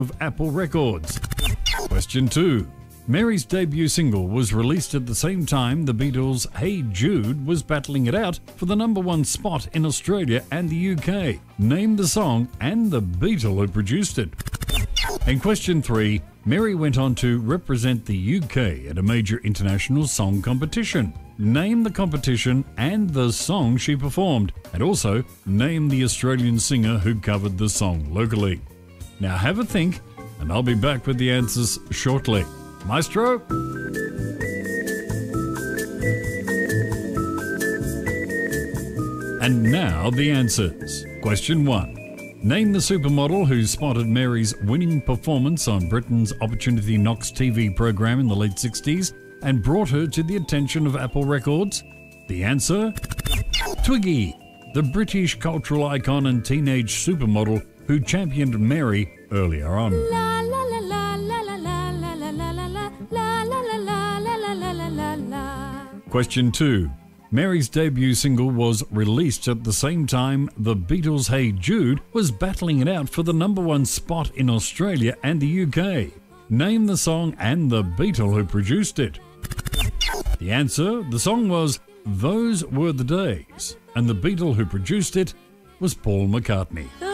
of Apple Records. Question 2. Mary's debut single was released at the same time the Beatles' Hey Jude was battling it out for the #1 spot in Australia and the UK. Name the song and the Beatle who produced it. And question 3. Mary went on to represent the UK at a major international song competition. Name the competition and the song she performed, and also name the Australian singer who covered the song locally. Now have a think, and I'll be back with the answers shortly. Maestro? And now the answers. Question 1. Name the supermodel who spotted Mary's winning performance on Britain's Opportunity Knox TV program in the late 60s and brought her to the attention of Apple Records. The answer? Twiggy, the British cultural icon and teenage supermodel who championed Mary earlier on. Question 2. Mary's debut single was released at the same time the Beatles' Hey Jude was battling it out for the #1 spot in Australia and the UK. Name the song and the Beatle who produced it. The answer, the song was Those Were the Days, and the Beatle who produced it was Paul McCartney.